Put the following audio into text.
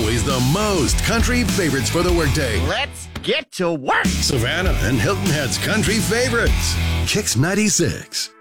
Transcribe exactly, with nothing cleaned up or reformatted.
always the most country favorites for the workday. Let's get to work. Savannah and Hilton Head's country favorites. Kix ninety-six.